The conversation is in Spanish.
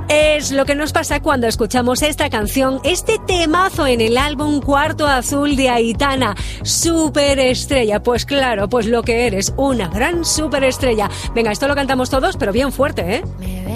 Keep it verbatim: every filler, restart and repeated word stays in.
Es lo que nos pasa cuando escuchamos esta canción, este temazo en el álbum Cuarto Azul de Aitana, superestrella. Pues claro, pues lo que eres, una gran superestrella. Venga, esto lo cantamos todos, pero bien fuerte, ¿eh?